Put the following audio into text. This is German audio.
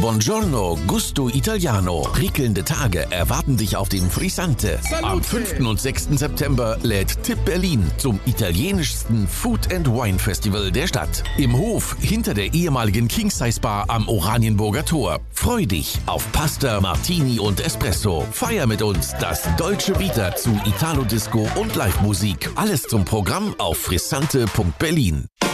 Buongiorno, Gusto Italiano. Prickelnde Tage erwarten dich auf dem Frizzante. Am 5. und 6. September lädt Tipp Berlin zum italienischsten Food and Wine Festival der Stadt. Im Hof hinter der ehemaligen King Size Bar am Oranienburger Tor. Freu dich auf Pasta, Martini und Espresso. Feier mit uns das Dolce Vita zu Italo-Disco und Live-Musik. Alles zum Programm auf frizzante.berlin.